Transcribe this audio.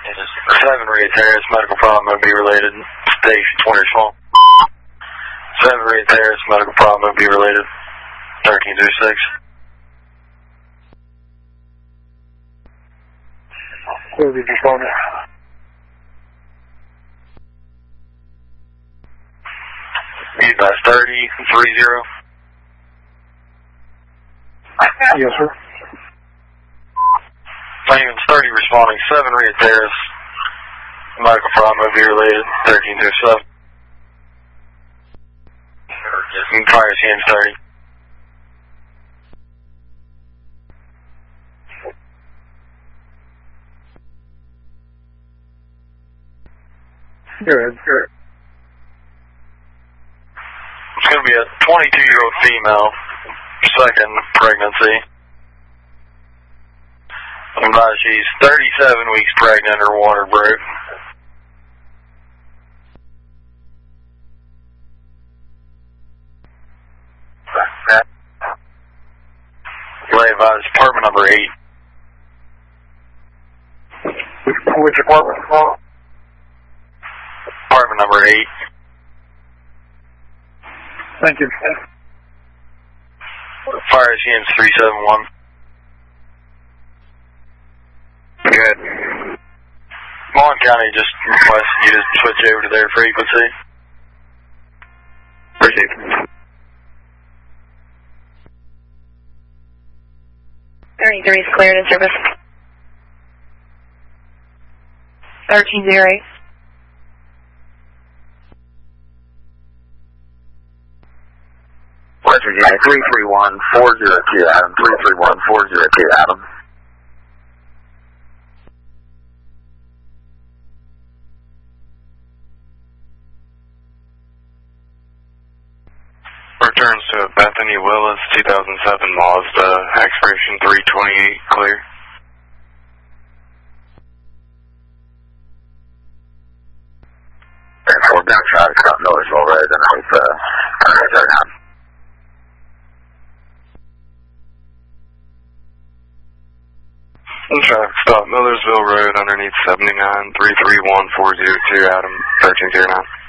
7 Ria Terrace, medical problem will be related. Station 20 small. 7 Ria Terrace, medical problem will be related. 1306. Who is responding? Advise 3030. Yes, sir. Claimants 30 responding, 7 Ria Terrace. Medical problem will be related. 1307. Fire CMs 30. Good. It's going to be a 22-year-old female, second pregnancy. She's 37 weeks pregnant, her water broke. Lay advised, apartment number 8. Which apartment? Apartment number 8. Thank you. Fire CMs 371. Good. Mon County just requested you to switch over to their frequency. Received. 33 is cleared in service. 1308. West Virginia 331-402 Adam. 331-402 Adam. Returns to Bethany Willis, 2007 Mazda, expiration 328, clear. We're going to try to stop Millersville Road underneath the I'm trying to stop Millersville Road underneath 79, 331-402 Adam, 1309.